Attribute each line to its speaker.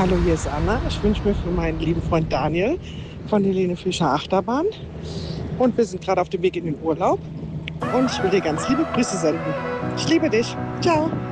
Speaker 1: Hallo, hier ist Anna. Ich wünsche mir für meinen lieben Freund Daniel von Helene Fischer Achterbahn. Und wir sind gerade auf dem Weg in den Urlaub. Und ich will dir ganz liebe Grüße senden. Ich liebe dich. Ciao.